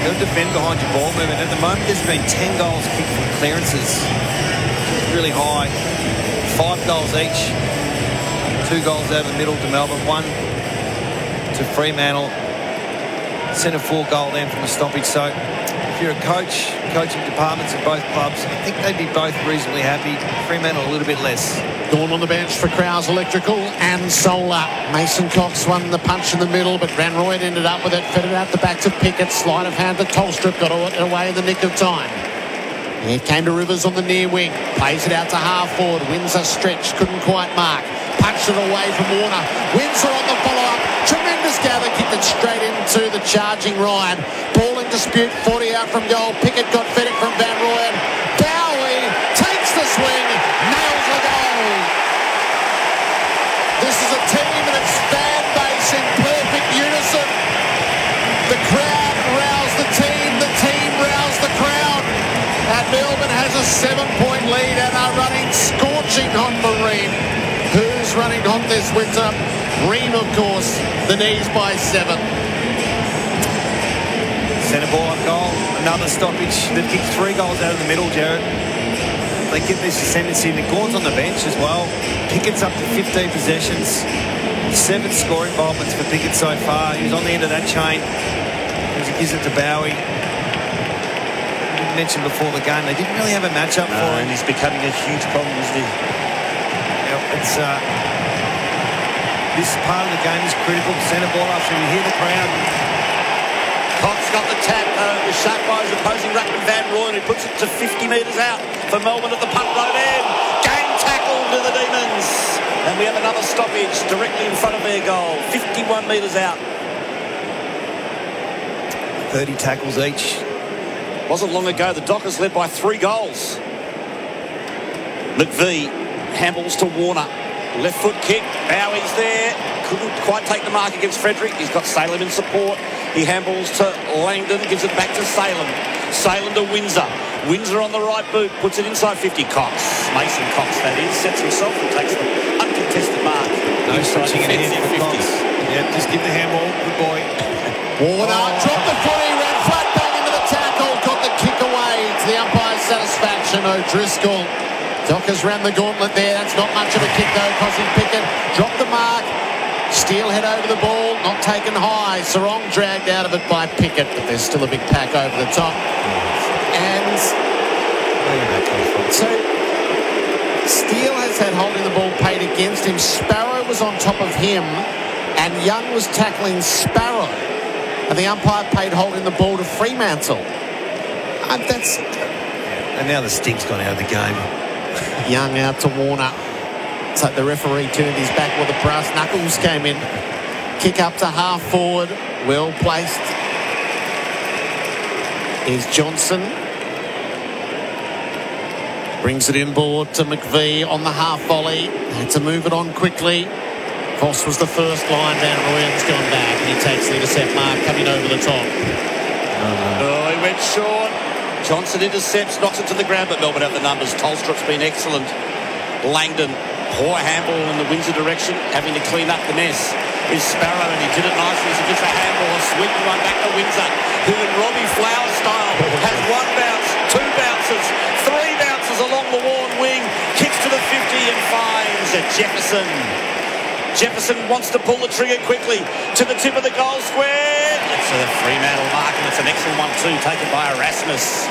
Got to defend behind your ball movement. At the moment, there's been 10 goals kicked from clearances. Really high. 5 goals each. 2 goals out of the middle to Melbourne. 1 to Fremantle. Centre 4 goal then from a stoppage. So if you're a coach, coaching departments of both clubs, I think they'd be both reasonably happy. Fremantle a little bit less. Dawn on the bench for Crowes Electrical and Solar. Mason Cox won the punch in the middle, but Van Rooyen ended up with it. Fed it out the back to Pickett. Sleight of hand to Tolstrup. Got it away in the nick of time. It came to Rivers on the near wing. Plays it out to half forward. Windsor stretch. Couldn't quite mark. Punched it away from Warner. Windsor on the follow-up. Tremendous gather. Kicked it straight into the charging Ryan. Ball in dispute. 40 out from goal. Pickett got fed it from Van Rooyen. Bowie takes the swing. Nails the goal. This is a team and its fan base in perfect unison. The crowd roused the team roused the crowd. And Melbourne has a 7-point lead and are running scorching hot for Ream. Who's running hot this winter? Ream, of course. The knees by 7. Centre ball up goal. Another stoppage. They've kicked 3 goals out of the middle, Jared. They get this ascendancy, and Gawn's on the bench as well. Pickett's up to 15 possessions. 7 score involvements for Pickett so far. He was on the end of that chain as he gives it to Bowie. I mentioned before the game, they didn't really have a matchup for him. And he's becoming a huge problem, isn't he? Yeah, it's this part of the game is critical. Centre ball up, so you hear the crowd. Cox got the tap. Was shut by his opposing ruckman Van Rooyen, who puts it to 50 metres out for Melbourne at the punt road end. Gang tackle to the Demons. And we have another stoppage directly in front of their goal. 51 metres out. 30 tackles each. Wasn't long ago, the Dockers led by 3 goals. McVee handballs to Warner. Left foot kick. Bowie's there. Couldn't quite take the mark against Frederick. He's got Salem in support. He handballs to Langdon. Gives it back to Salem. Salem to Windsor. Windsor on the right boot. Puts it inside 50. Cox. Mason Cox, that is. Sets himself and takes the uncontested mark. No stretching it in for Cox. Yeah, just give the handball. Good boy. Warner dropped the footy. Ran flat bang into the tackle. Got the kick away to the umpire's satisfaction. O'Driscoll. Dockers ran the gauntlet there. That's not much of a kick though. Cosy Pickett dropped the mark. Steelhead over the ball, not taken high. Sarong dragged out of it by Pickett, but there's still a big pack over the top. And so Steele has had holding the ball paid against him. Sparrow was on top of him, and Young was tackling Sparrow. And the umpire paid holding the ball to Fremantle. And now the stink's gone out of the game. Young out to Warner. So the referee turned his back while the brass knuckles came in. Kick up to half forward. Well placed is Johnson. Brings it inboard to McVee on the half volley. Had to move it on quickly. Voss was the first line. Van Rooyen's gone back and he takes the intercept mark coming over the top. Oh, he went short. Johnson intercepts, knocks it to the ground, but Melbourne have the numbers. Tolstrup's been excellent. Langdon, poor handball in the Windsor direction, having to clean up the mess. Is Sparrow, and he did it nicely as he gets a handball, a sweeping one back to Windsor, who in Robbie Flower style has 1 bounce, 2 bounces, 3 bounces along the worn wing, kicks to the 50 and finds at Jefferson. Jefferson wants to pull the trigger quickly to the tip of the goal square. It's a Fremantle mark, and it's an excellent one too, taken by Erasmus.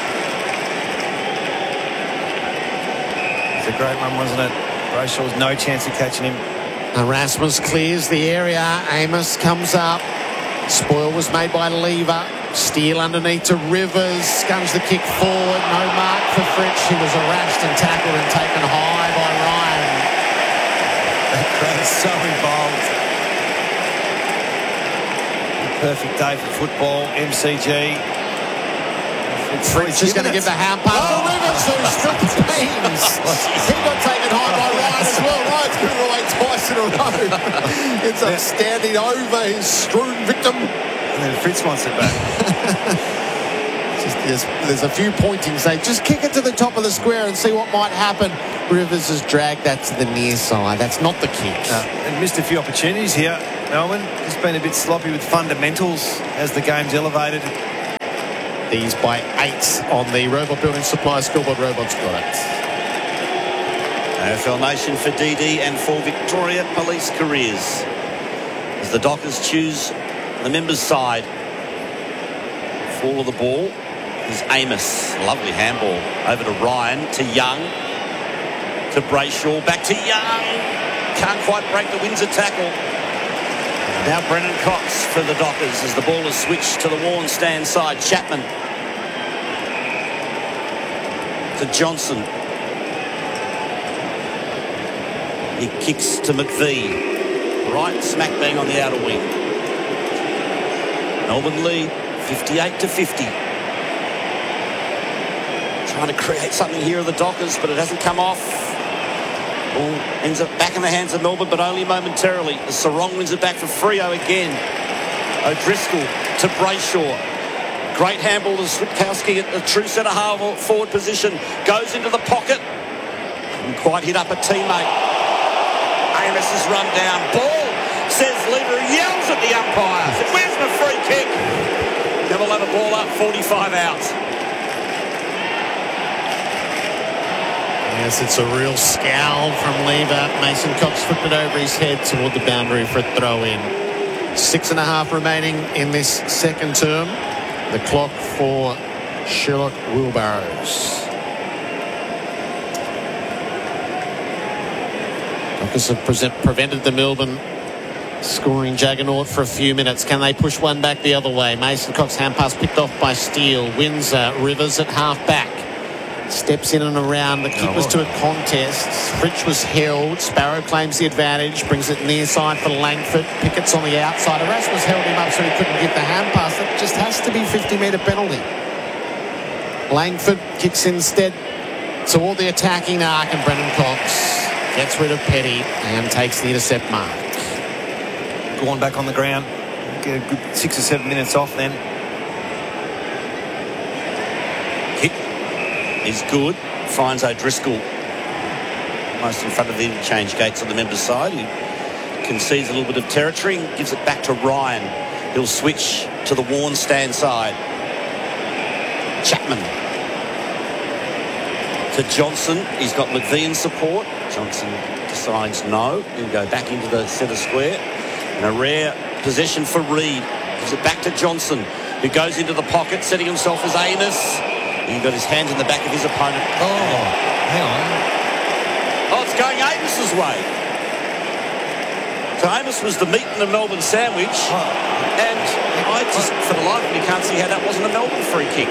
It's a great run, wasn't it? Brayshaw's no chance of catching him. Erasmus clears the area. Amos comes up. Spoil was made by Lever. Steele underneath to Rivers. Comes the kick forward. No mark for Fritsch. He was harassed and tackled and taken high by Ryan. That crowd is so involved. Perfect day for football. MCG. Fritsch is going to give the hand pass to Rivers, who stripped the beams. He got taken high by Ryan as well. Ryan's put it away twice in a row. It's a standing over his strewn victim. And then Fritz wants it back. There's a few pointing, say, just kick it to the top of the square and see what might happen. Rivers has dragged that to the near side. That's not the kick. And missed a few opportunities here, Melbourne. Just been a bit sloppy with fundamentals as the game's elevated. these by 8 on the Robot Building Supply scoreboard. Robots got it. AFL Nation for DD and for Victoria Police Careers, as the Dockers choose the members' side. Fall of the ball is Amos. Lovely handball over to Ryan, to Young, to Brayshaw, back to Young. Can't quite break the Windsor tackle. Now Brennan Cox for the Dockers as the ball is switched to the Warren stand side. Chapman to Johnson. He kicks to McVee. Right smack bang on the outer wing. Melbourne lead 58-50. Trying to create something here of the Dockers, but it hasn't come off. Ball ends up back in the hands of Melbourne, but only momentarily. The Sarong wins it back for Freo again. O'Driscoll to Brayshaw. Great handball to Switkowski at the true centre half forward position. Goes into the pocket. Couldn't quite hit up a teammate. Amos is run down. Ball, says Lever, yells at the umpire. Says, where's my free kick? Then we'll have a ball up, 45 out. Yes, it's a real scowl from Lever. Mason Cox flipped it over his head toward the boundary for a throw-in. 6.5 remaining in this second term. The clock for Sherlock Wheelbarrows. Dockers have prevented the Melbourne scoring juggernaut for a few minutes. Can they push one back the other way? Mason Cox hand pass picked off by Steele. Windsor, Rivers at half back. Steps in and around. The kick was to a contest. Fritsch was held. Sparrow claims the advantage. Brings it near side for Langford. Pickett's on the outside. Erasmus held him up so he couldn't get the hand pass. That just has to be 50-metre penalty. Langford kicks instead toward the attacking arc, and Brennan Cox gets rid of Petty and takes the intercept mark. Gone back on the ground. Get a good 6 or 7 minutes off then. Kick is good. Finds O'Driscoll almost in front of the interchange gates on the members' side. He concedes a little bit of territory and gives it back to Ryan. He'll switch to the Warren stand side. Chapman to Johnson. He's got McVee in support. Johnson decides no. He'll go back into the centre square. And a rare possession for Reid. Gives it back to Johnson, who goes into the pocket, setting himself as Amos. He got his hands in the back of his opponent. Oh, hang on. Oh, it's going Amos's way. So Amos was the meat in the Melbourne sandwich. And I just, for the life of me, can't see how that wasn't a Melbourne free kick.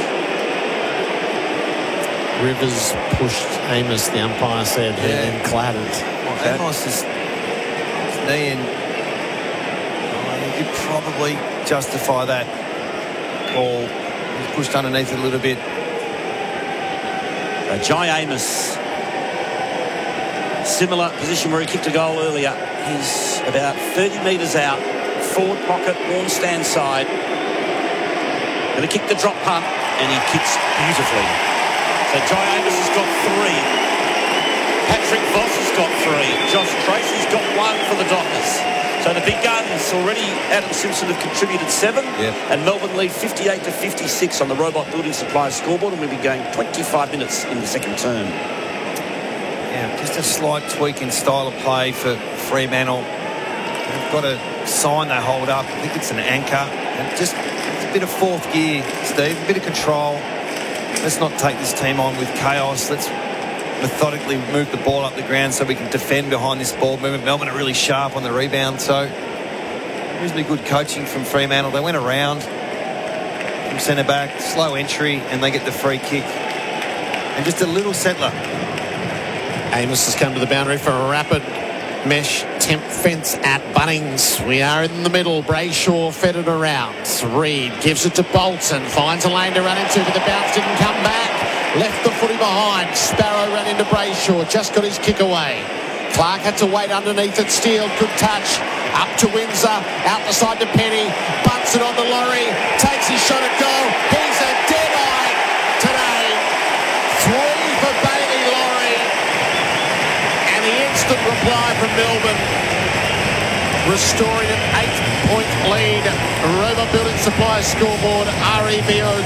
Rivers pushed Amos, the umpire said, and then clattered. Okay. Amos is knee in. You could probably justify that call. He's pushed underneath it a little bit. Jai Amos, similar position where he kicked a goal earlier. He's about 30 metres out, forward pocket, Warren stand side. Going to kick the drop punt, and he kicks beautifully. So Jai Amos has got 3. Patrick Voss has got 3. Josh Tracy's got 1 for the Dockers. So the big guns already, Adam Simpson have contributed 7. Yep. And Melbourne lead 58-56 on the Robot Building Supply scoreboard, and we'll be going 25 minutes in the second term. Yeah, just a slight tweak in style of play for Fremantle. They've got a sign they hold up. I think it's an anchor. And just it's a bit of fourth gear, Steve, a bit of control. Let's not take this team on with chaos. Let's methodically move the ball up the ground so we can defend behind this ball movement. Melbourne are really sharp on the rebound, so reasonably good coaching from Fremantle. They went around from centre back, slow entry, and they get the free kick. And just a little settler. Amos has come to the boundary for a rapid mesh temp fence at Bunnings. We are in the middle. Brayshaw fed it around. Reid gives it to Bolton. Finds a lane to run into, but the bounce didn't come back. Left the footy behind. Sparrow ran into Brayshaw. Just got his kick away. Clark had to wait underneath it. Steele, good touch. Up to Windsor. Out the side to Penny. Bunts it on to Laurie. Takes his shot at goal. He's a dead eye today. 3 for Bailey Laurie. And the instant reply from Melbourne, restoring an 8-point lead. Robot Building Supply scoreboard, REBO